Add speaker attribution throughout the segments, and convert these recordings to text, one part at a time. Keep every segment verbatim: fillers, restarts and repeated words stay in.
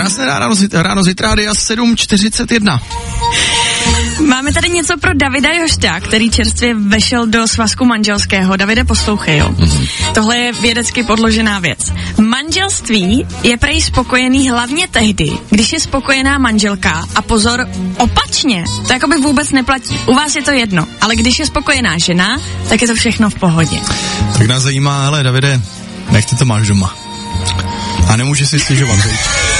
Speaker 1: Krásné ráno, ráno z Hitrádia sedm čtyřicet jedna.
Speaker 2: Máme tady něco pro Davida Jošťa, který čerstvě vešel do svazku manželského. Davide, poslouchej, jo. Mm-hmm. Tohle je vědecky podložená věc. Manželství je prej spokojený hlavně tehdy, když je spokojená manželka a pozor, opačně, to jakoby vůbec neplatí. U vás je to jedno, ale když je spokojená žena, tak je to všechno v pohodě.
Speaker 1: Tak nás zajímá, hele Davide, jak ty to máš doma? A nemůže si stěžovat, veď?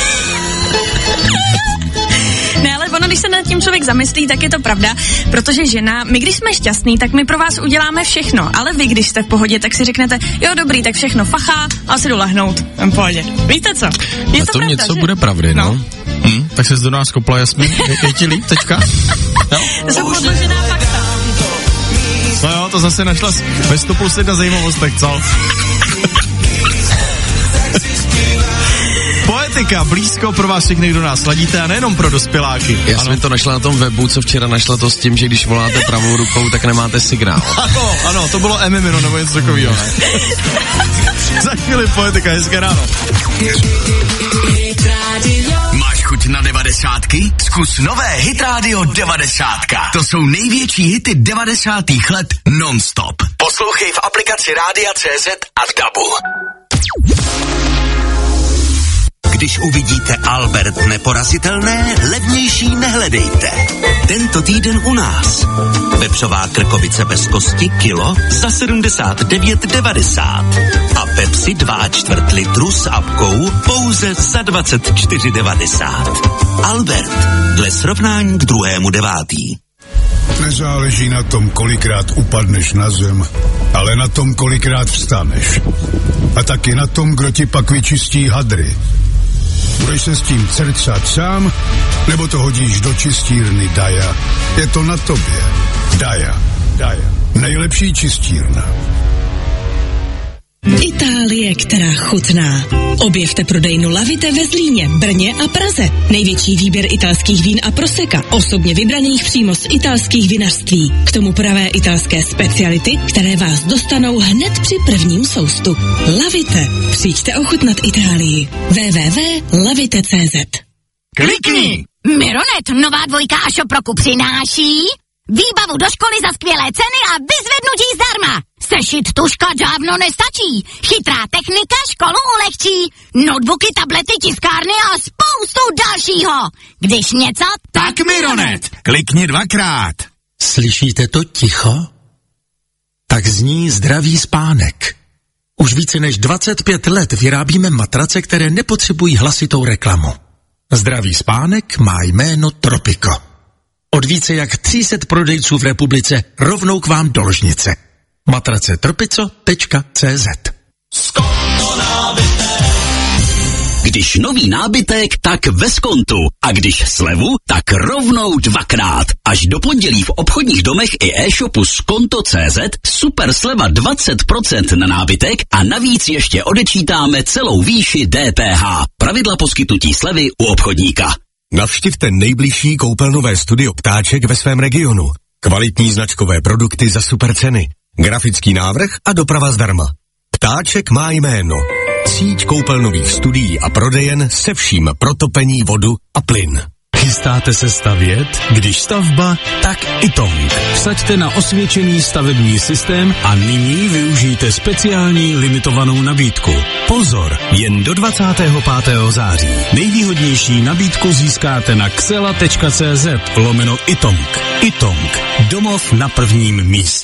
Speaker 2: Ne, ale ono, když se nad tím člověk zamyslí, tak je to pravda, protože žena, my když jsme šťastný, tak my pro vás uděláme všechno, ale vy, když jste v pohodě, tak si řeknete, jo dobrý, tak všechno fachá a si jdu lehnout, v pohodě. Víte co? Je
Speaker 1: a
Speaker 2: to,
Speaker 1: to
Speaker 2: pravda,
Speaker 1: něco
Speaker 2: že?
Speaker 1: bude pravdy, no. no. Hm, tak se do nás kopla, Jasmin, je, je ti líp teďka? Jo?
Speaker 2: To jsou podložená fakta.
Speaker 1: No jo, to zase našla ve sto plus jedna zajímavostech, co? Poetika, blízko pro vás všechny, kdo nás sladíte a nejenom pro dospěláky.
Speaker 3: Já jsem to našla na tom webu, co včera našla to s tím, že když voláte pravou rukou, tak nemáte signál.
Speaker 1: Ano, ano, to bylo Emimino nebo něco takového, ne? Za chvíli Poetika, hezké ráno.
Speaker 4: Máš chuť na devadesátky? Zkus nové Hit Radio devadesátka. To jsou největší hity devadesátých let non-stop. Poslouchej v aplikaci Rádia C Z a v dabu. Když uvidíte Albert neporazitelné, levnější nehledejte. Tento týden u nás. Vepřová krkovice bez kosti kilo za sedmdesát devět devadesát. A Pepsi dva čtvrt litru s apkou pouze za dvacet čtyři devadesát. Albert, dle srovnání k druhému devátý.
Speaker 5: Nezáleží na tom, kolikrát upadneš na zem, ale na tom, kolikrát vstaneš. A taky na tom, kdo ti pak vyčistí hadry. Budeš se s tím cercat sám, nebo to hodíš do čistírny Daja? Je to na tobě. Daja. Daja. Nejlepší čistírna.
Speaker 6: Itálie, která chutná. Objevte prodejnu Lavite ve Zlíně, Brně a Praze. Největší výběr italských vín a proseka, osobně vybraných přímo z italských vinařství. K tomu pravé italské speciality, které vás dostanou hned při prvním soustu. Lavite. Přijďte ochutnat Itálii. w w w tečka lavite tečka c z.
Speaker 4: Klikni!
Speaker 7: Mironet, nová dvojka a šoproku přináší výbavu do školy za skvělé ceny a vyzvednutí zdarma. Sešit tuška dávno nestačí. Chytrá technika školu ulehčí. Notebooky, tablety, tiskárny a spoustu dalšího. Když něco,
Speaker 4: Tak Mironet! Klikni dvakrát.
Speaker 8: Slyšíte to ticho? Tak zní zdravý spánek. Už více než dvacet pět let vyrábíme matrace, které nepotřebují hlasitou reklamu. Zdravý spánek má jméno Tropico. Od více jak tři sta prodejců v republice rovnou k vám do ložnice. matrace tropico tečka c z.
Speaker 4: Když nový nábytek, tak ve Skontu. A když slevu, tak rovnou dvakrát. Až do pondělí v obchodních domech i e-shopu skonto tečka c z super sleva dvacet procent na nábytek a navíc ještě odečítáme celou výši D P H. Pravidla poskytnutí slevy u obchodníka.
Speaker 9: Navštivte nejbližší koupelnové studio Ptáček ve svém regionu. Kvalitní značkové produkty za super ceny. Grafický návrh a doprava zdarma. Ptáček má jméno. Síť koupelnových studií a prodejen se vším pro topení, vodu a plyn.
Speaker 10: Chystáte se stavět? Když stavba, tak Itong. Vsaďte na osvědčený stavební systém a nyní využijte speciální limitovanou nabídku. Pozor, jen do dvacátého pátého září. Nejvýhodnější nabídku získáte na xela tečka c z lomeno Itong. Itong. Domov na prvním místě.